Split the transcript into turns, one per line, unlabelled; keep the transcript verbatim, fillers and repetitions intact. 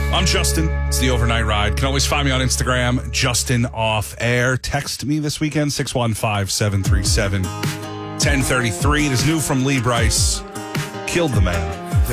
I'm Justin. It's the Overnight Ride. Can always find me on Instagram, Justin Off Air. Text me this weekend, six one five, seven three seven, one zero three three. It is new from Lee Brice. Killed the Man.